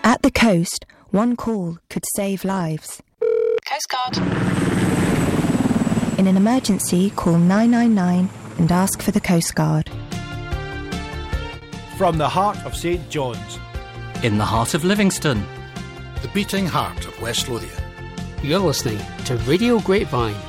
At the coast, one call could save lives. Coast Guard. In an emergency, call 999 and ask for the Coast Guard. From the heart of St John's, in the heart of Livingston, the beating heart of West Lothian. You're listening to Radio Grapevine.